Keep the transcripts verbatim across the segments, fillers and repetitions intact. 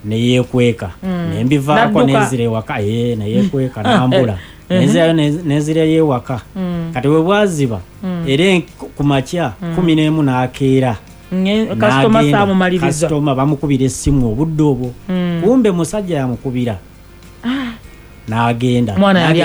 ne yekweka mm. ne mbivaako nezire waka eh ne yekweka nambula nezire nezire yewaka mm. kati we bwaziba mm. ere kumacha mm. kumi n'emu nakeera customer samu maliriza customer bamukubira essimu obudde obwo mm. kumbe musajja yamukubira ah. Nagenda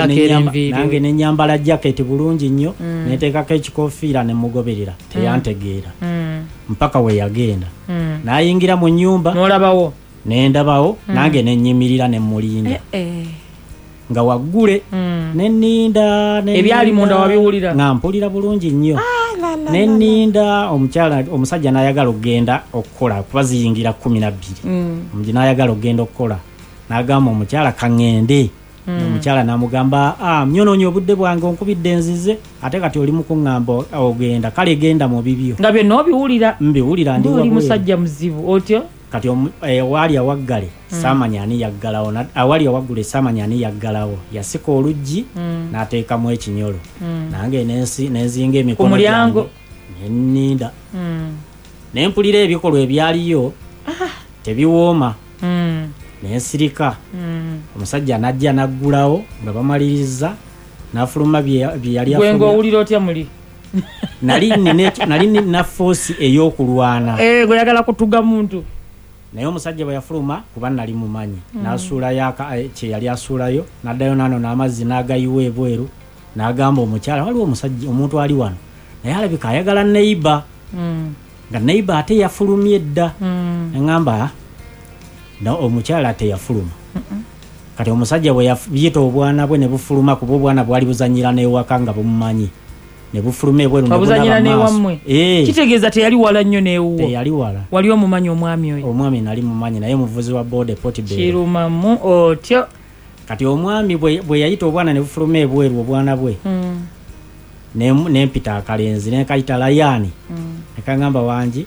nange nenyambala jacket bulungi nnyo mm. netekako ekikofiira ne mugoberera teyantegeera mm. mpaka we yagenda mm. nayingira mu nyumba nolabawo nendabawo mm. nange nenyimirira ne mulinda eh, eh. nga waggule mm. neninda ebyali munda wabiwulira ngampulira bulungi nnyo ah, neninda omukyala omusajja nayagala okugenda okukola kubaziyingira kumi na bbiri mm. omuji nayagala okugenda okukola nagamba omukyala kaŋŋende mm. omukyala namugamba ah myonoonyo obudde bwange onkubidde nzize ate kati oli mu kuŋŋamba ogenda kale genda mu bibyo nga byonna obiwulira mbiwulira ndi oli musajja muzibu otyo kati eh, wali awaggale mm. samanya ani yaggalawo awali awaggule samanya ani yaggalawo yasika oluggi mm. n'ateekamu ekinyolo mm. nange nensi nezinga emikono kumulyango nenninda mm. nempulira ebikolwa ebyaliyo ah. tebiwooma mm. nensirika mm. omusajja najja naggulawo nga bamaliriza nafuluma bye yali afuluma gwengo owulira otya muli nali nine nali na force eyokulwana eh goyagala kutuga muntu naye omusajja bwe yafuluma kuba nali mumanyi mm. nasuula yaka kye yali asuulayo naddayo nano n'amazzi n'agayiwa ebweru n'agamba omukyala waliwo omusajja omuntu ali wano naye alabika ayagala neighbor mm. nga neighbor ate yafulumye edda mm. ngamba na omukyala ate yafuluma mm -mm. kati omusajja bwe yayita obwana bwe ne bufuluma kuba obwana bwali buzanyira n'ewaka nga bumumanyi ne bufulume bwe ne buzanyira n'ewamwe eh kitegeeza teyali wala nnyo n'ewuwo teyali wala wali omumanyi omwami oyo omwami nali mumanyi naye muvuzi wa board port bay kirumamu otyo kati omwami bwe bwe yayita obwana ne bufulume bweru obwana bwe mm. ne nempita akalenzi ne kayita layani mm. ne kangamba wanji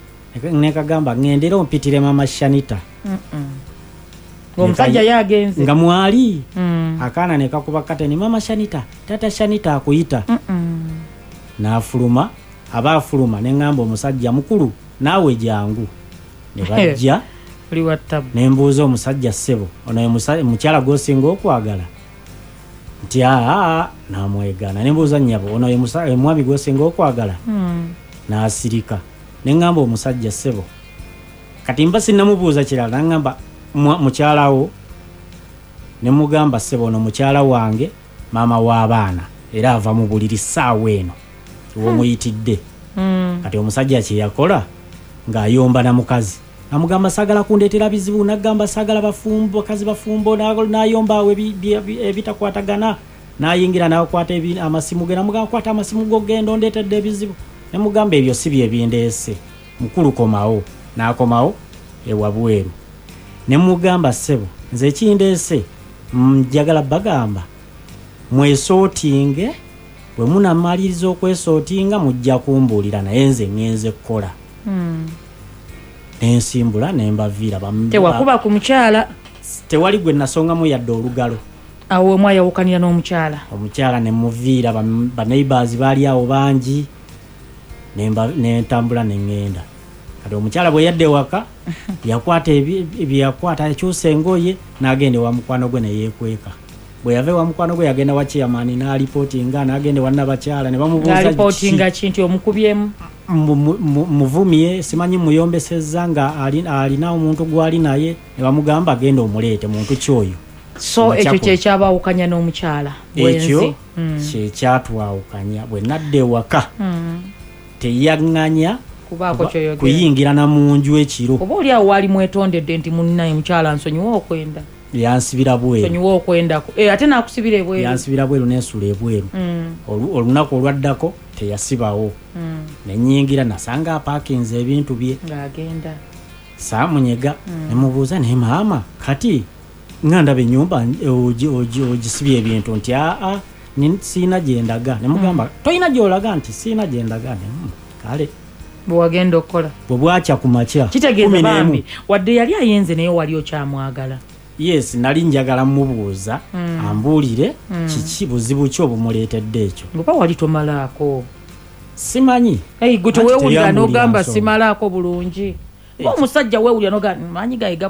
ne kagamba ngendera ompitire mama Shanita mm -mm. Omusajja yagenze nga mwali mm. akana ne kakuba kateni mama Shanita tata Shanita akuyita mm -mm. nafuluma abafuluma ne ngamba omusajja mukulu nawe jangu ne bajja oli watabu ne mbuuza omusajja ssebo ono mukyala gosinga okwagala nti aa namwegana ne mbuuza nnyabo ono omwami gosinga okwagala mm. nasirika ne ngamba omusajja ssebo kati mba sinnamubuuza kirala ngamba mukyalawo ne mugamba ssebo ono mukyala wange mama w'abaana era ava mu buliri ssaawa eno womuyitidde mm. kati omusajja kye yakola ng'ayomba na mukazi amugamba sagala kundeetera bizibu nagamba sagala bafumbo kazi bafumbo n'ayomba awo ebitakwatagana n'ayingira n'akwata amasimu ge namugamba kwata amasimu go genda ondeetedde ebizibu ne mugamba ebyo si bye bindeese mukulu komawo n'akomawo ewabweru ne mugamba ssebo nze ekindeese njagala bagamba mwesootinge bwe munamaliriza okwesootinga mujja kumbuulira naye nze ngenze kukola mm. nensimbula nembaviira tewakuba ku mukyala tewali gwe nasongamu yadde olugalo awo mwayawukanira n'omukyala omukyala ne muviira ba neighbors baali awo bangi nentambula nengenda kati omukyala bwe yadde waka yakwata ebyakwata akyusa engoye n'agenda wa mukwano gwe ne yeekweka bwe yave wa mukwano gwe yagenda wa chairman na reportinga n'agenda wa nabakyala ne bamubuuza reportinga kintu omukubyemu muvumye simanyi muyombesezza nga alina omuntu gwali naye ne bamugamba agenda omuleete muntu kyoyo so ekyo kyekyabawukanya n'omukyala ekyo kyekyatwawukanya bwe nadde waka mm. teyaŋŋanya kubaako kyoyogera kuyingira na munju ekiro oba oli awo wali mwetondedde nti munnaye mukyala nsonyiwa okwenda yansibira bweru nsonyiwa okwendako e, ate nakusibira ebweru yansibira bweru nensula ebweru mm. olunaku olwaddako teyasibawo mm. nenyingira nasanga apaakinze ebintu bye ng'agenda saamunyega mm. nemubuuza naye maama kati nga ndaba ennyumba ogisibye ebintu nti aa siina gyendaga nemugamba mm. toyina gyolaga nti siina gyendaga mm. kale bwewagenda okukola bwe bwakya ku makya kitegeeza bambi wadde yali ayenze naye wali okyamwagala yes nali njagala mubuuza mm. ambuulire mm. kiki buzibu ki obumuleetedde ekyo oba wali tomalaako simanyi hey, gwe tewewulira n'ogamba simalaako bulungi omusajja weewulira n'ogamba manyi gayiga